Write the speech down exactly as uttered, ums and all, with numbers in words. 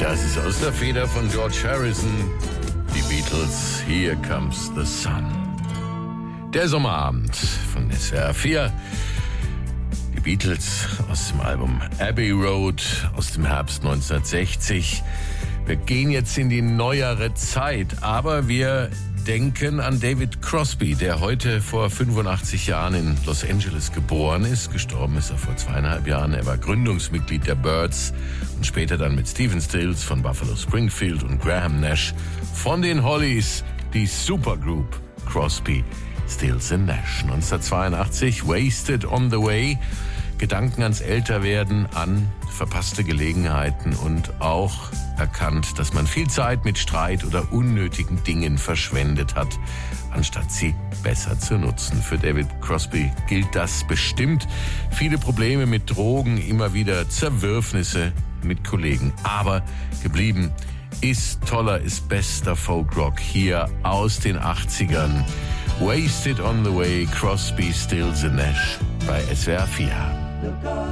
Das ist aus der Feder von George Harrison. Die Beatles, Here Comes the Sun. Der Sommerabend von S W R vier. Die Beatles aus dem Album Abbey Road aus dem Herbst neunzehnhundertsechzig. Wir gehen jetzt in die neuere Zeit, aber wir denken an David Crosby, der heute vor fünfundachtzig Jahren in Los Angeles geboren ist. Gestorben ist er vor zweieinhalb Jahren. Er war Gründungsmitglied der Byrds und später dann mit Stephen Stills von Buffalo Springfield und Graham Nash von den Hollies, die Supergroup Crosby, Stills and Nash. neunzehnhundertzweiundachtzig, Wasted on the Way. Gedanken ans Älterwerden, an verpasste Gelegenheiten und auch erkannt, dass man viel Zeit mit Streit oder unnötigen Dingen verschwendet hat, anstatt sie besser zu nutzen. Für David Crosby gilt das bestimmt. Viele Probleme mit Drogen, immer wieder Zerwürfnisse mit Kollegen. Aber geblieben ist toller, ist bester Folkrock hier aus den achtzigern. Wasted on the Way, Crosby, Stills and Nash bei S W R vier.